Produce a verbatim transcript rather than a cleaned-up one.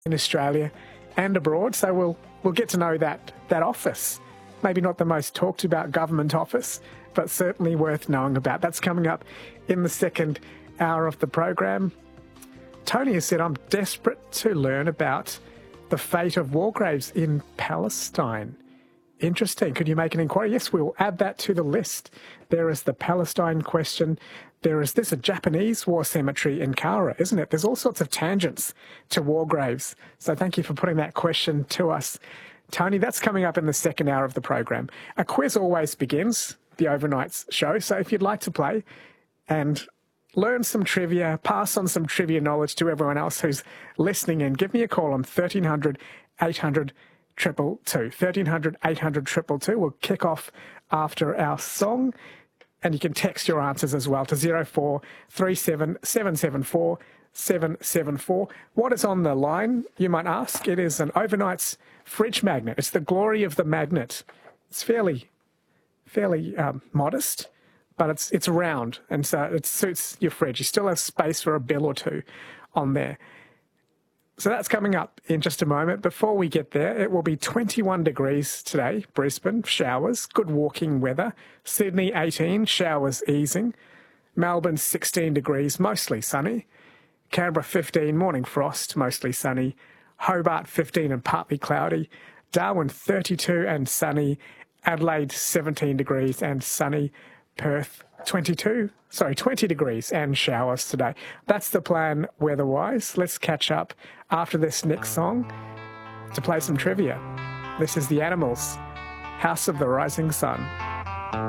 in Australia and abroad. So we'll we'll get to know that that office. Maybe not the most talked about government office, but certainly worth knowing about. That's coming up in the second hour of the program. Tony has said, I'm desperate to learn about the fate of war graves in Palestine. Interesting. Could you make an inquiry? Yes, we'll add that to the list. There is the Palestine question. There is this a Japanese war cemetery in Kara, isn't it? There's all sorts of tangents to war graves. So thank you for putting that question to us, Tony. That's coming up in the second hour of the program. A quiz always begins the overnights show. So if you'd like to play and learn some trivia, pass on some trivia knowledge to everyone else who's listening in, give me a call on thirteen hundred, eight hundred, two two two. thirteen hundred, eight hundred, two two two. We'll kick off after our song. And you can text your answers as well to zero four three seven, seven seven four, seven seven four. What is on the line, you might ask? It is an overnight's fridge magnet. It's the glory of the magnet. It's fairly, fairly um, modest, but it's it's round, and so it suits your fridge. You still have space for a bill or two on there. So that's coming up in just a moment. Before we get there, it will be twenty-one degrees today, Brisbane, showers, good walking weather. Sydney, eighteen, showers easing. Melbourne, sixteen degrees, mostly sunny. Canberra, fifteen, morning frost, mostly sunny. Hobart, fifteen and partly cloudy. Darwin, thirty-two and sunny. Adelaide, seventeen degrees and sunny. Perth, twenty-two, sorry, twenty degrees and showers today. That's the plan weather-wise. Let's catch up after this next song to play some trivia. This is The Animals, House of the Rising Sun.